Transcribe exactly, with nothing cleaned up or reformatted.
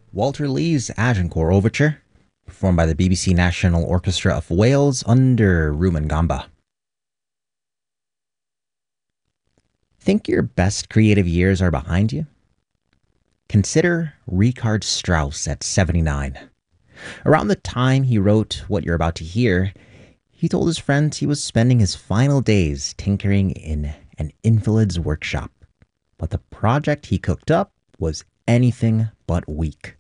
Walter Lee's Agincourt Overture, performed by the B B C National Orchestra of Wales under Rumen Gamba. Think your best creative years are behind you? Consider Richard Strauss at seventy-nine. Around the time he wrote what you're about to hear, he told his friends he was spending his final days tinkering in an invalid's workshop. But the project he cooked up was anything but weak.